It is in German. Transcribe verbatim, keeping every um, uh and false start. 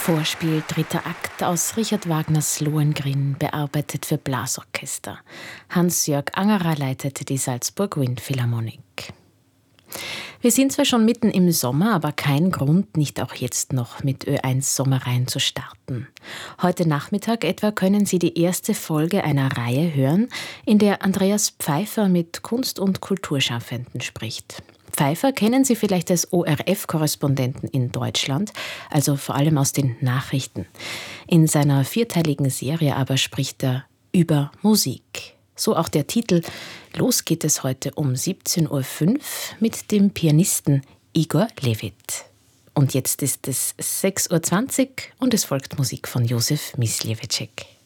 Vorspiel dritter Akt aus Richard Wagners Lohengrin, bearbeitet für Blasorchester. Hans-Jörg Angerer leitete die Salzburg Wind Philharmonic. Wir sind zwar schon mitten im Sommer, aber kein Grund, nicht auch jetzt noch mit Ö eins Sommerreihen zu starten. Heute Nachmittag etwa können Sie die erste Folge einer Reihe hören, in der Andreas Pfeiffer mit Kunst- und Kulturschaffenden spricht. Pfeiffer kennen Sie vielleicht als O R F-Korrespondenten in Deutschland, also vor allem aus den Nachrichten. In seiner vierteiligen Serie aber spricht er über Musik. So auch der Titel. Los geht es heute um siebzehn Uhr fünf mit dem Pianisten Igor Levit. Und jetzt ist es sechs Uhr zwanzig und es folgt Musik von Josef Myslewitschek.